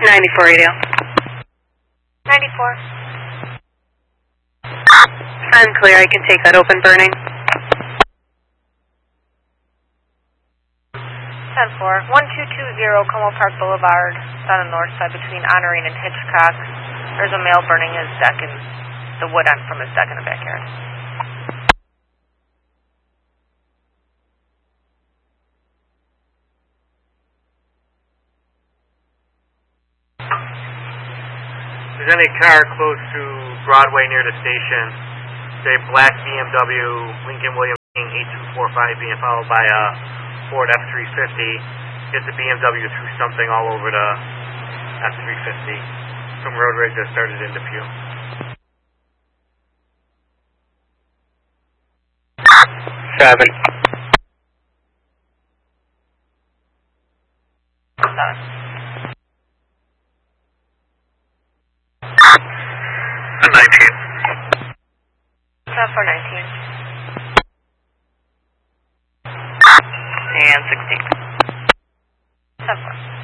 94 radio. 94. I'm clear, I can take that open burning. 10-4. 1220 Como Park Boulevard. It's on the north side between Honorine and Hitchcock. There's a male burning his deck and the wood on from his deck in the backyard. If there's any car close to Broadway near the station, say black BMW, Lincoln Williams 8245 being followed by a Ford F350, get the BMW through something all over the F350. Some road rage that started in Depew. 7. 19. 10-4-19. And 16. 10-4.